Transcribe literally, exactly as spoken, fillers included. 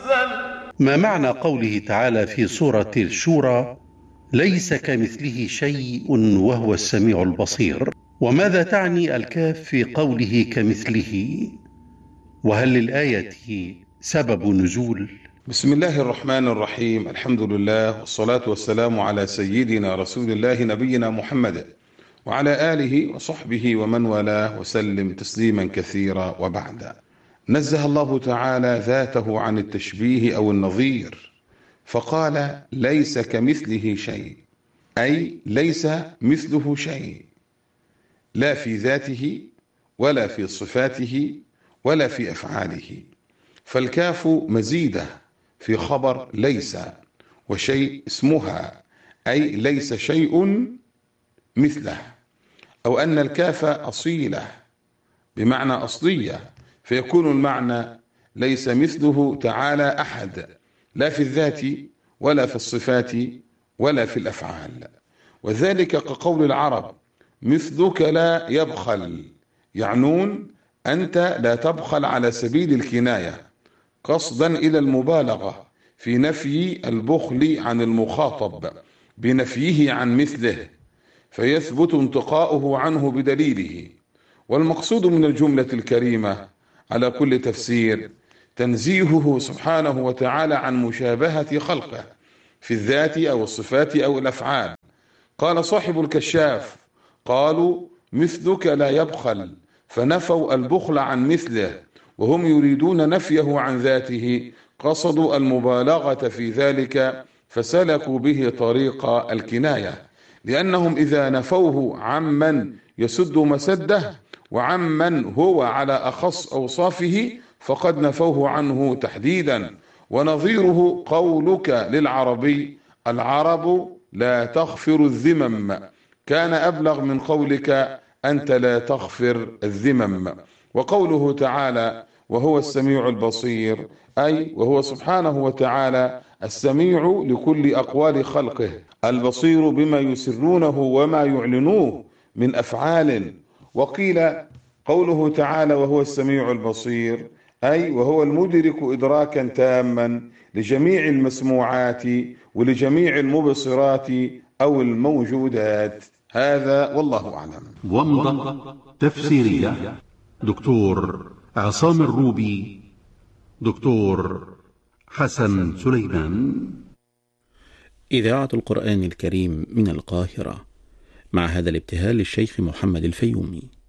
ما معنى قوله تعالى في سورة الشورى: ليس كمثله شيء وهو السميع البصير؟ وماذا تعني الكاف في قوله كمثله؟ وهل للآية سبب نزول؟ بسم الله الرحمن الرحيم. الحمد لله والصلاة والسلام على سيدنا رسول الله نبينا محمد وعلى آله وصحبه ومن والاه وسلم تسليما كثيرا. وبعد، نزه الله تعالى ذاته عن التشبيه أو النظير، فقال ليس كمثله شيء، أي ليس مثله شيء، لا في ذاته ولا في صفاته ولا في أفعاله. فالكاف مزيدة في خبر ليس، وشيء اسمها، أي ليس شيء مثله، أو أن الكاف أصيلة بمعنى أصلية، فيكون المعنى ليس مثله تعالى أحد، لا في الذات ولا في الصفات ولا في الأفعال. وذلك كقول العرب: مثلك لا يبخل، يعنون أنت لا تبخل على سبيل الكناية، قصدا إلى المبالغة في نفي البخل عن المخاطب بنفيه عن مثله، فيثبت انتقاؤه عنه بدليله. والمقصود من الجملة الكريمة على كل تفسير تنزيهه سبحانه وتعالى عن مشابهة خلقه في الذات أو الصفات أو الأفعال. قال صاحب الكشاف: قالوا مثلك لا يبخل، فنفوا البخل عن مثله، وهم يريدون نفيه عن ذاته، قصدوا المبالغة في ذلك، فسلكوا به طريق الكناية، لأنهم إذا نفوه عمن يسد مسده وعمن هو على أخص أوصافه فقد نفوه عنه تحديدا. ونظيره قولك للعربي: العرب لا تغفر الذمم، كان أبلغ من قولك أنت لا تغفر الذمم. وقوله تعالى: وهو السميع البصير، أي وهو سبحانه وتعالى السميع لكل أقوال خلقه، البصير بما يسرونه وما يعلنوه من أفعال. وقيل قوله تعالى وهو السميع البصير، أي وهو المدرك إدراكا تاما لجميع المسموعات ولجميع المبصرات أو الموجودات. هذا والله أعلم. ومضة تفسيرية دكتور عصام الروبي، دكتور حسن سليمان. إذاعة القرآن الكريم من القاهرة، مع هذا الابتهال للشيخ محمد الفيومي.